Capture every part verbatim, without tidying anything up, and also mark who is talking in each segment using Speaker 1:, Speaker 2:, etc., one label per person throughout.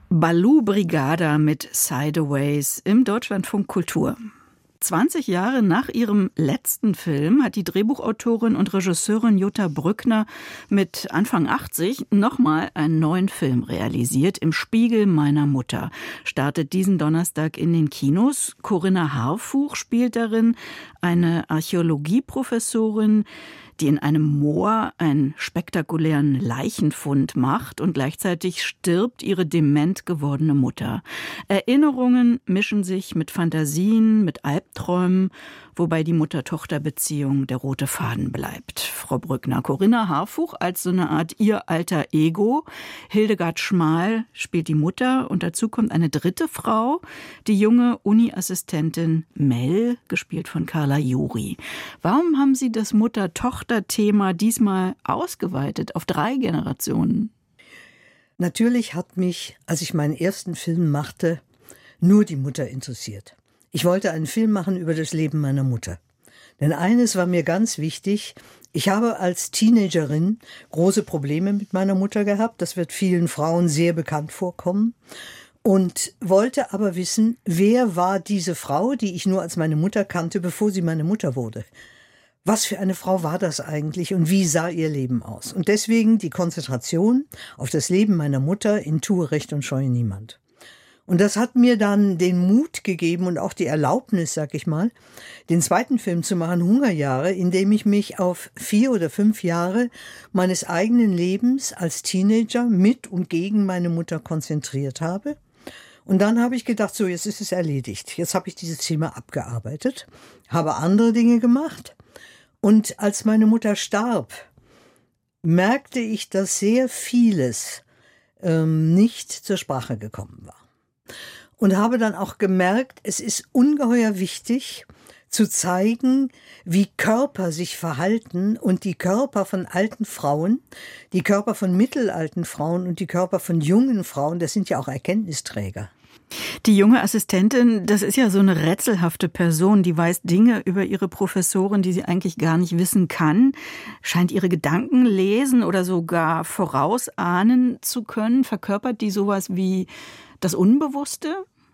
Speaker 1: Baloo Brigada mit Sideways im Deutschlandfunk Kultur. zwanzig Jahre nach ihrem letzten Film hat die Drehbuchautorin und Regisseurin Jutta Brückner mit Anfang achtzig nochmal einen neuen Film realisiert. Im Spiegel meiner Mutter startet diesen Donnerstag in den Kinos. Corinna Harfuch spielt darin eine Archäologieprofessorin, die in einem Moor einen spektakulären Leichenfund macht und gleichzeitig stirbt ihre dement gewordene Mutter. Erinnerungen mischen sich mit Fantasien, mit Albträumen, wobei die Mutter-Tochter-Beziehung der rote Faden bleibt. Frau Brückner, Corinna Harfuch als so eine Art ihr alter Ego. Hildegard Schmal spielt die Mutter und dazu kommt eine dritte Frau, die junge Uni-Assistentin Mel, gespielt von Carla Juri. Warum haben Sie das Mutter-Tochter-Thema diesmal ausgeweitet auf drei Generationen?
Speaker 2: Natürlich hat mich, als ich meinen ersten Film machte, nur die Mutter interessiert. Ich wollte einen Film machen über das Leben meiner Mutter. Denn eines war mir ganz wichtig: Ich habe als Teenagerin große Probleme mit meiner Mutter gehabt. Das wird vielen Frauen sehr bekannt vorkommen. Und wollte aber wissen, wer war diese Frau, die ich nur als meine Mutter kannte, bevor sie meine Mutter wurde? Was für eine Frau war das eigentlich und wie sah ihr Leben aus? Und deswegen die Konzentration auf das Leben meiner Mutter in Tue Recht und scheue niemand. Und das hat mir dann den Mut gegeben und auch die Erlaubnis, sag ich mal, den zweiten Film zu machen, Hungerjahre, in dem ich mich auf vier oder fünf Jahre meines eigenen Lebens als Teenager mit und gegen meine Mutter konzentriert habe. Und dann habe ich gedacht, so, jetzt ist es erledigt. Jetzt habe ich dieses Thema abgearbeitet, habe andere Dinge gemacht. Und als meine Mutter starb, merkte ich, dass sehr vieles ähm, nicht zur Sprache gekommen war. Und habe dann auch gemerkt, es ist ungeheuer wichtig zu zeigen, wie Körper sich verhalten und die Körper von alten Frauen, die Körper von mittelalten Frauen und die Körper von jungen Frauen, das sind ja auch Erkenntnisträger.
Speaker 1: Die junge Assistentin, das ist ja so eine rätselhafte Person, die weiß Dinge über ihre Professorin, die sie eigentlich gar nicht wissen kann, scheint ihre Gedanken lesen oder sogar vorausahnen zu können. Verkörpert die sowas wie das Unbewusste?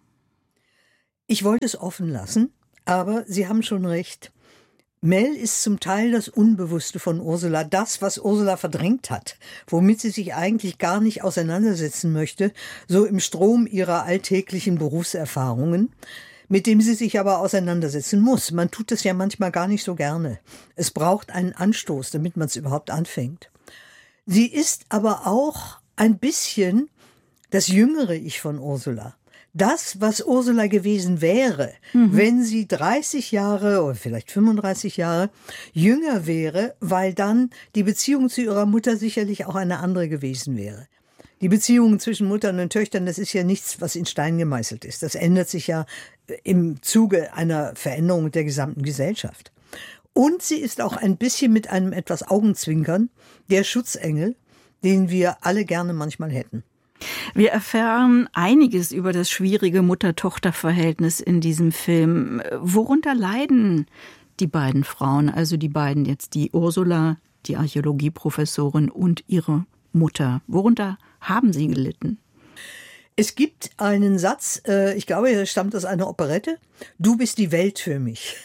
Speaker 2: Ich wollte es offen lassen, aber Sie haben schon recht. Mel ist zum Teil das Unbewusste von Ursula, das, was Ursula verdrängt hat, womit sie sich eigentlich gar nicht auseinandersetzen möchte, so im Strom ihrer alltäglichen Berufserfahrungen, mit dem sie sich aber auseinandersetzen muss. Man tut es ja manchmal gar nicht so gerne. Es braucht einen Anstoß, damit man es überhaupt anfängt. Sie ist aber auch ein bisschen das jüngere Ich von Ursula. Das, was Ursula gewesen wäre, mhm. wenn sie dreißig Jahre oder vielleicht fünfunddreißig Jahre jünger wäre, weil dann die Beziehung zu ihrer Mutter sicherlich auch eine andere gewesen wäre. Die Beziehungen zwischen Muttern und Töchtern, das ist ja nichts, was in Stein gemeißelt ist. Das ändert sich ja im Zuge einer Veränderung der gesamten Gesellschaft. Und sie ist auch ein bisschen mit einem etwas Augenzwinkern der Schutzengel, den wir alle gerne manchmal hätten.
Speaker 1: Wir erfahren einiges über das schwierige Mutter-Tochter-Verhältnis in diesem Film. Worunter leiden die beiden Frauen, also die beiden jetzt, die Ursula, die Archäologieprofessorin und ihre Mutter? Worunter haben sie gelitten?
Speaker 2: Es gibt einen Satz, ich glaube, er stammt aus einer Operette: Du bist die Welt für mich.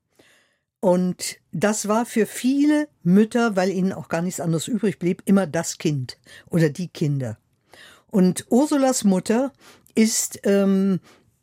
Speaker 2: Und das war für viele Mütter, weil ihnen auch gar nichts anderes übrig blieb, immer das Kind oder die Kinder. Und Ursulas Mutter ist ähm,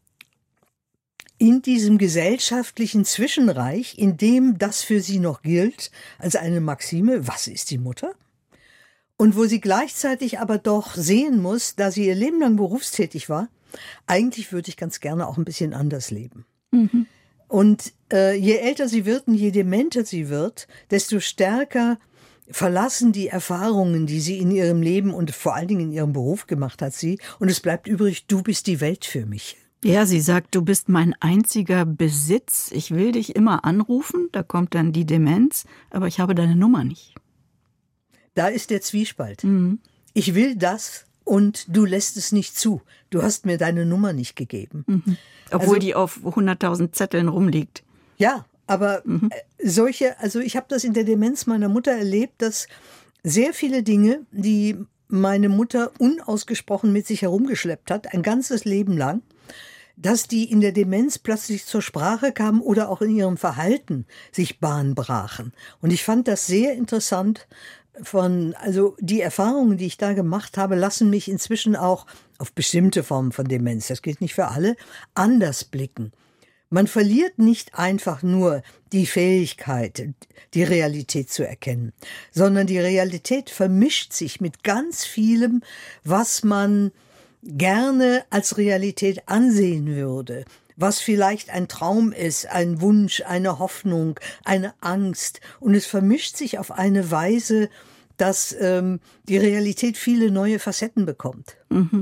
Speaker 2: in diesem gesellschaftlichen Zwischenreich, in dem das für sie noch gilt, als eine Maxime: Was ist die Mutter? Und wo sie gleichzeitig aber doch sehen muss, da sie ihr Leben lang berufstätig war, eigentlich würde ich ganz gerne auch ein bisschen anders leben. Mhm. Und äh, je älter sie wird und je dementer sie wird, desto stärker verlassen die Erfahrungen, die sie in ihrem Leben und vor allen Dingen in ihrem Beruf gemacht hat, sie. Und es bleibt übrig: Du bist die Welt für mich.
Speaker 1: Ja, sie sagt, du bist mein einziger Besitz. Ich will dich immer anrufen. Da kommt dann die Demenz. Aber ich habe deine Nummer nicht.
Speaker 2: Da ist der Zwiespalt.
Speaker 1: Mhm.
Speaker 2: Ich will das und du lässt es nicht zu. Du hast mir deine Nummer nicht gegeben.
Speaker 1: Mhm. Obwohl also, die auf hunderttausend Zetteln rumliegt.
Speaker 2: Ja. Aber mhm. solche, also ich habe das in der Demenz meiner Mutter erlebt, dass sehr viele Dinge, die meine Mutter unausgesprochen mit sich herumgeschleppt hat, ein ganzes Leben lang, dass die in der Demenz plötzlich zur Sprache kamen oder auch in ihrem Verhalten sich Bahn brachen. Und ich fand das sehr interessant. Von, also die Erfahrungen, die ich da gemacht habe, lassen mich inzwischen auch auf bestimmte Formen von Demenz, das gilt nicht für alle, anders blicken. Man verliert nicht einfach nur die Fähigkeit, die Realität zu erkennen, sondern die Realität vermischt sich mit ganz vielem, was man gerne als Realität ansehen würde, was vielleicht ein Traum ist, ein Wunsch, eine Hoffnung, eine Angst. Und es vermischt sich auf eine Weise, dass ähm, die Realität viele neue Facetten bekommt.
Speaker 1: Mhm.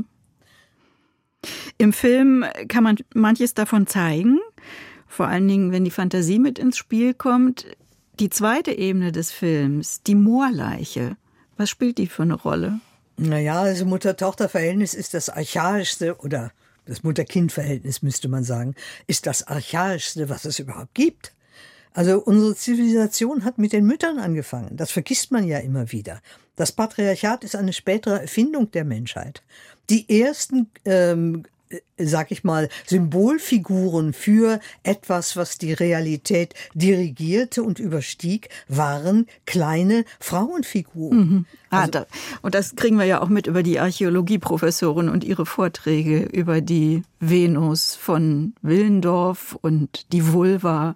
Speaker 1: Im Film kann man manches davon zeigen, vor allen Dingen, wenn die Fantasie mit ins Spiel kommt. Die zweite Ebene des Films, die Moorleiche, was spielt die für eine Rolle?
Speaker 2: Naja, das Mutter-Tochter-Verhältnis ist das archaischste, oder das Mutter-Kind-Verhältnis müsste man sagen, ist das archaischste, was es überhaupt gibt. Also unsere Zivilisation hat mit den Müttern angefangen. Das vergisst man ja immer wieder. Das Patriarchat ist eine spätere Erfindung der Menschheit. Die ersten, ähm, sag ich mal, Symbolfiguren für etwas, was die Realität dirigierte und überstieg, waren kleine Frauenfiguren.
Speaker 1: Mhm. Ah,
Speaker 2: also,
Speaker 1: da, und das kriegen wir ja auch mit über die Archäologieprofessorin und ihre Vorträge über die Venus von Willendorf und die Vulva.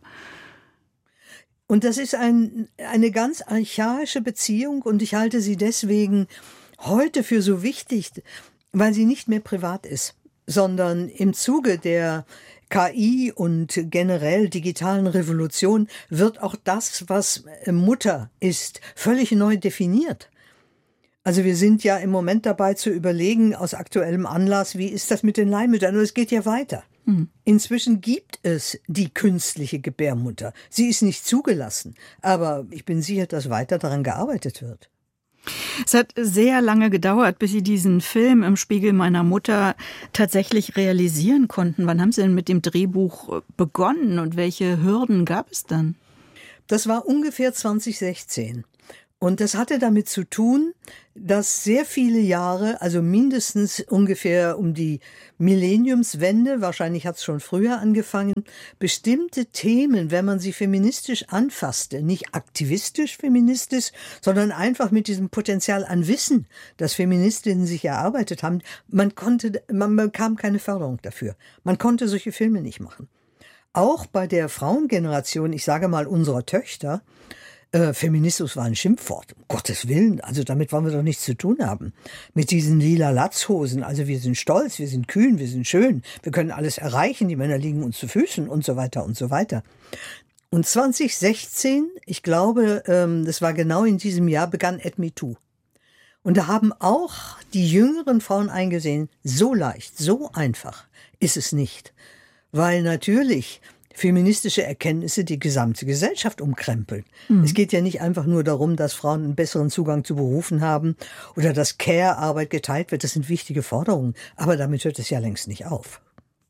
Speaker 2: Und das ist ein, eine ganz archaische Beziehung und ich halte sie deswegen heute für so wichtig, weil sie nicht mehr privat ist, sondern im Zuge der K I und generell digitalen Revolution wird auch das, was Mutter ist, völlig neu definiert. Also wir sind ja im Moment dabei zu überlegen, aus aktuellem Anlass, wie ist das mit den Leihmüttern? Und es geht ja weiter. Mhm. Inzwischen gibt es die künstliche Gebärmutter. Sie ist nicht zugelassen, aber ich bin sicher, dass weiter daran gearbeitet wird.
Speaker 1: Es hat sehr lange gedauert, bis Sie diesen Film im Spiegel meiner Mutter tatsächlich realisieren konnten. Wann haben Sie denn mit dem Drehbuch begonnen und welche Hürden gab es dann?
Speaker 2: Das war ungefähr zwanzig sechzehn. Und das hatte damit zu tun, dass sehr viele Jahre, also mindestens ungefähr um die Millenniumswende, wahrscheinlich hat es schon früher angefangen, bestimmte Themen, wenn man sie feministisch anfasste, nicht aktivistisch feministisch, sondern einfach mit diesem Potenzial an Wissen, das Feministinnen sich erarbeitet haben, man konnte, man bekam keine Förderung dafür. Man konnte solche Filme nicht machen. Auch bei der Frauengeneration, ich sage mal unserer Töchter, Äh, Feminismus war ein Schimpfwort, um Gottes Willen, also damit wollen wir doch nichts zu tun haben. Mit diesen lila Latzhosen, also wir sind stolz, wir sind kühn, wir sind schön, wir können alles erreichen, die Männer liegen uns zu Füßen und so weiter und so weiter. Und zwanzig sechzehn, ich glaube, ähm, das war genau in diesem Jahr, begann Add Me Too. Und da haben auch die jüngeren Frauen eingesehen, so leicht, so einfach ist es nicht. Weil natürlich feministische Erkenntnisse die gesamte Gesellschaft umkrempeln. Mhm. Es geht ja nicht einfach nur darum, dass Frauen einen besseren Zugang zu Berufen haben oder dass Care-Arbeit geteilt wird. Das sind wichtige Forderungen. Aber damit hört es ja längst nicht auf.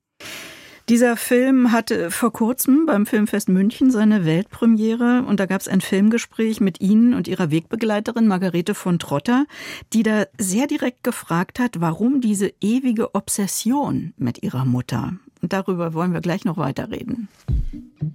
Speaker 1: Dieser Film hatte vor kurzem beim Filmfest München seine Weltpremiere und da gab es ein Filmgespräch mit Ihnen und Ihrer Wegbegleiterin Margarete von Trotter, die da sehr direkt gefragt hat, warum diese ewige Obsession mit ihrer Mutter. Und darüber wollen wir gleich noch weiterreden.